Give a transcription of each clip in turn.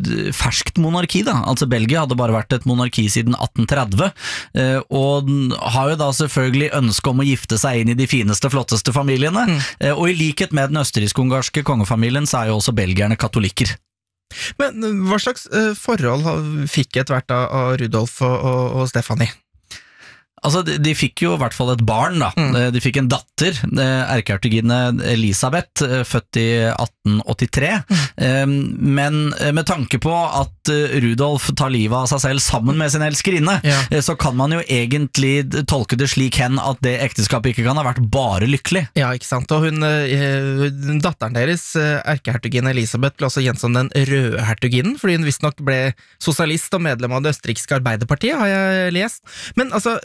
ferskt monarki da, altså Belgia hadde bare vært et monarki siden 1830, og har jo da selvfølgelig ønske om å gifte seg inn i de fineste, flotteste familiene, og i likhet med den østerriksk-ungarske kongefamilien så er jo også belgierne katolikker. Men hva slags forhold fikk etter hvert av Rudolf og Stefanie? Altså, de fikk jo i hvert fall et barn da. De fikk en datter, erkehertugine Elisabeth, født i 1883, men med tanke på at Rudolf tar livet av seg selv sammen med sin elskerinne, så kan man jo egentlig tolke det slik hen at det ekteskapet ikke kan ha vært bare lykkelig. Ja, ikke sant, og datteren deres, erkehertugine Elisabeth, ble også kjent som den røde hertuginen, fordi hun visstnok ble sosialist og medlem av det østerrikske Arbeiderpartiet, har jeg lest. Men altså,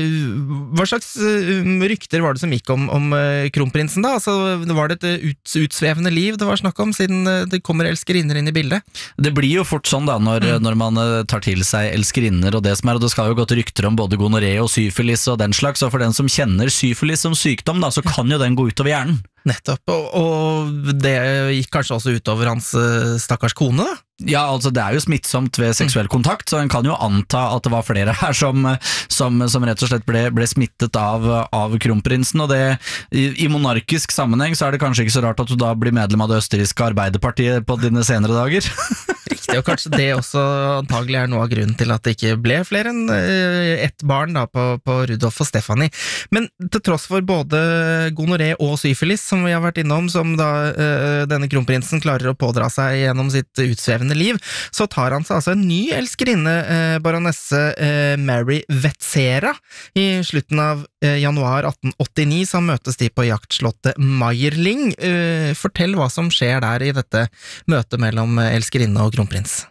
hva slags rykter var det som gikk om kronprinsen da? Altså, var det et utsvevende liv det var snakk om, siden det kommer elskerinner inn i bildet? Det blir jo fort sånn da, når man tar til seg elskerinner og det som er, og det skal jo gått rykter om både gonoré og syfilis og den slags, og for den som kjenner syfilis som sykdom da, så kan jo den gå utover hjernen. Nettopp, og det gikk kanskje også utover hans stakkars kone da? Ja, altså det er jo smittsomt ved seksuell kontakt, så en kan jo anta at det var flere her som rett og slett ble smittet av kronprinsen, og det i monarkisk sammenheng så er det kanskje ikke så rart at du da blir medlem av det østerrikske Arbeiderpartiet på dine senere dager. Riktig, og kanskje det også antagelig er noe av grunnen til at det ikke ble flere enn ett barn da på Rudolf og Stefanie. Men til tross for både gonoré og syfilis, som vi har vært innom, som da denne kronprinsen klarer å pådra seg gjennom sitt utsvevende liv, så tar han seg altså en ny elskerinne, baronesse Mary Vetsera, i slutten av januar 1889, så møtes de på jaktslottet Meierling. Fortell hva som skjer der i dette møtet mellom elskerinne og kronprins.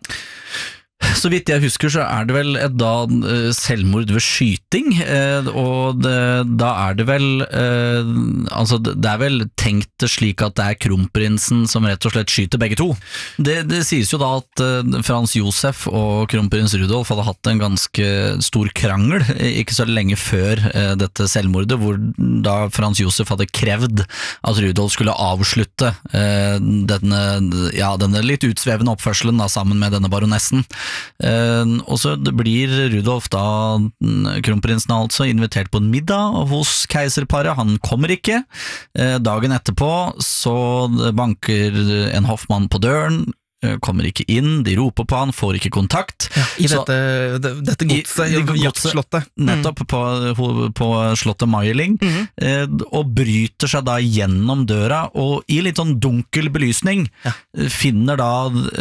Så vidt jeg husker så er det vel selvmord ved skyting, og da er det vel altså det er vel tenkt slik at det er kronprinsen som rett og slett skyter begge to. Det sies jo da at Frans Josef og kronprins Rudolf hadde hatt en ganske stor krangel ikke så lenge før dette selvmordet, hvor da Frans Josef hadde krevd at Rudolf skulle avslutte denne litt utsvevende oppførselen da, sammen med denne baronessen. Og så blir Rudolf da, kronprinsen altså, invitert på en middag hos keiserparet. Han kommer ikke. Dagen etterpå så banker en hoffmann på døren, kommer ikke inn, de roper på han, får ikke kontakt. Ja, i dette godset, jaktslottet. Nettopp på slottet Meierling, og bryter seg da gjennom døra, og i litt sånn dunkel belysning finner da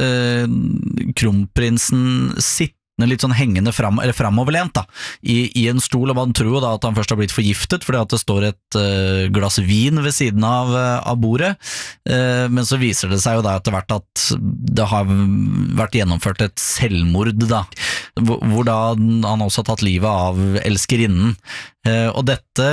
kronprinsen sitt litt sånn hengende framoverlent da, i en stol, og man tror da at han først har blitt forgiftet, fordi at det står et glass vin ved siden av bordet, men så viser det seg jo da etter hvert at det har vært gjennomført et selvmord da, hvor da han også har tatt livet av elskerinnen, og dette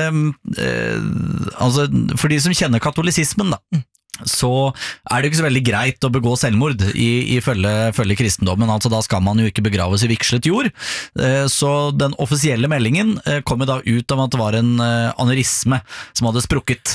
altså, for de som kjenner katolisismen da, så er det ikke så veldig greit å begå selvmord ifølge kristendommen, altså da skal man jo ikke begraves i vigslet jord, så den offisielle meldingen kom jo da ut om at det var en aneurysme som hadde sprukket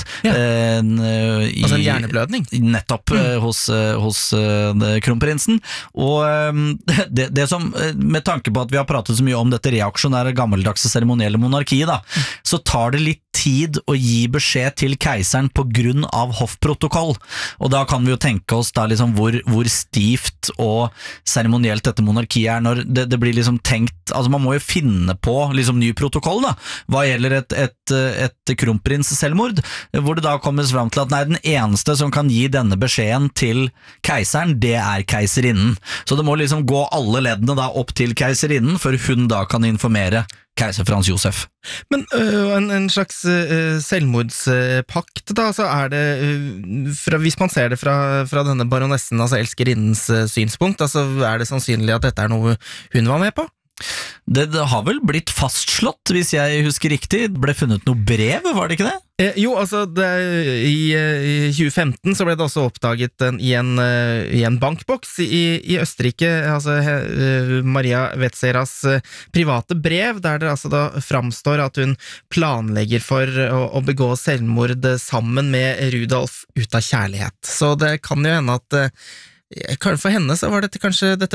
altså en hjerneblødning nettopp hos kronprinsen, og det som, med tanke på at vi har pratet så mye om dette reaksjonære gammeldagse seremonielle monarkiet da, så tar det litt tid å gi beskjed til keiseren på grunn av hoffprotokoll, og da kan vi jo tenke oss da liksom hvor stivt og seremonielt dette monarkiet er når det blir liksom tenkt, altså man må jo finne på liksom ny protokoll da, hva gjelder et kronprins selvmord, hvor det da kommer frem til at nei, den eneste som kan gi denne beskjeden til keiseren, det er keiserinnen, så det må liksom gå alle leddene da opp til keiserinnen, før hun da kan informere keiser Frans Josef. Men en slags selvmordspakt da, så er det hvis man ser det fra denne baronessen, altså elskerinnens synspunkt, altså er det sannsynlig at dette er noe hun var med på? Det har vel blitt fastslått, hvis jeg husker riktig. Det ble funnet noe brev, var det ikke det? Jo, altså i 2015 så ble det også oppdaget i en bankboks i Østerrike, altså Maria Vetseras private brev, der det altså da framstår at hun planlegger for å begå selvmord sammen med Rudolf ut av kjærlighet. Så det kan jo hende at for henne så var dette kanskje dette